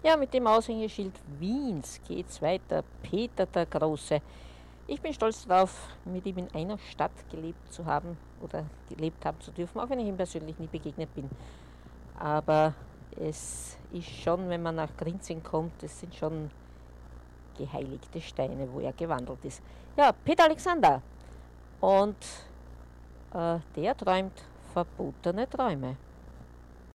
Ja, mit dem Aushängeschild Wiens geht's weiter. Peter der Große. Ich bin stolz darauf, mit ihm in einer Stadt gelebt zu haben oder gelebt haben zu dürfen, auch wenn ich ihm persönlich nie begegnet bin. Aber es ist schon, wenn man nach Grinzing kommt, es sind schon geheiligte Steine, wo er gewandelt ist. Ja, Peter Alexander. Und der träumt verbotene Träume.